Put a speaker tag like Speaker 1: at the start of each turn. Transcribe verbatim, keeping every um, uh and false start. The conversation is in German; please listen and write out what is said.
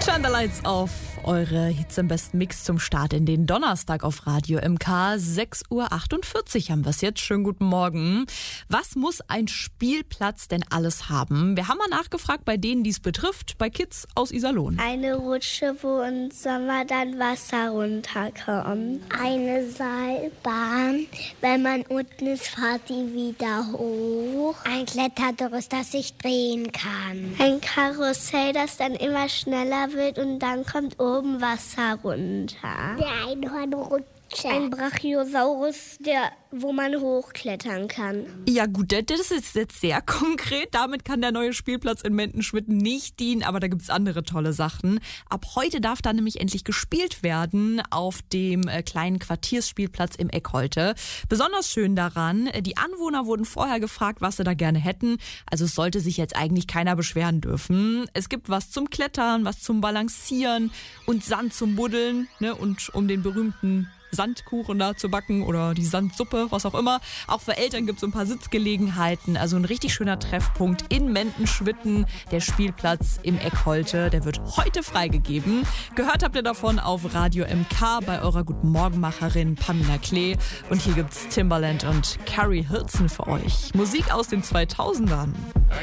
Speaker 1: Turn the Lights auf. Eure Hits im besten Mix zum Start in den Donnerstag auf Radio M K. sechs Uhr achtundvierzig haben wir es jetzt. Schönen guten Morgen. Was muss ein Spielplatz denn alles haben? Wir haben mal nachgefragt bei denen, die es betrifft, bei Kids aus Iserlohn.
Speaker 2: Eine Rutsche, wo im Sommer dann Wasser runterkommt. Eine Seilbahn. Wenn man unten ist, fahrt die wieder hoch. Ein Kletterdurst, das sich drehen kann. Ein Karussell, das dann immer schneller wird und dann kommt oben Wasser runter. Der Einhornrutsche. Ein Brachiosaurus, der, wo man hochklettern kann.
Speaker 1: Ja gut, das ist jetzt sehr konkret. Damit kann der neue Spielplatz in Mentenschwitten nicht dienen, aber da gibt's andere tolle Sachen. Ab heute darf da nämlich endlich gespielt werden auf dem äh, kleinen Quartiersspielplatz im Eckholte. Besonders schön daran, die Anwohner wurden vorher gefragt, was sie da gerne hätten. Also es sollte sich jetzt eigentlich keiner beschweren dürfen. Es gibt was zum Klettern, was zum Balancieren und Sand zum Buddeln, ne, und um den berühmten Sandkuchen da zu backen oder die Sandsuppe, was auch immer. Auch für Eltern gibt es so ein paar Sitzgelegenheiten. Also ein richtig schöner Treffpunkt in Mentenschwitten. Der Spielplatz im Eckholte, der wird heute freigegeben. Gehört habt ihr davon auf Radio M K bei eurer Guten Morgenmacherin Pamina Klee. Und hier gibt's Timbaland und Carrie Hilton für euch. Musik aus den zweitausendern.